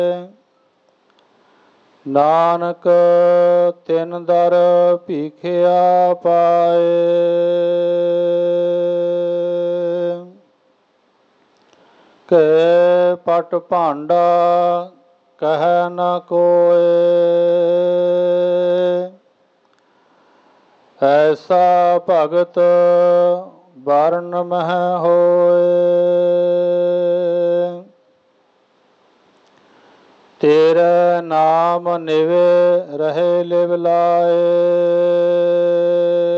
ਨਾਨਕ ਤਿਨ ਦਰ ਭੀਖਿਆ ਪਾਏ। ਕੈ ਪਟ ਭਾਂਡਾ ਕਹਿ ਨ ਕੋਇ, ਐਸਾ ਭਗਤ ਵਰਨ ਮਹਿ ਹੋਏ। ਤੇਰੇ ਨਾਮ ਨਿਵੇ ਰਹੇ ਲਿਵ ਲਾਏ,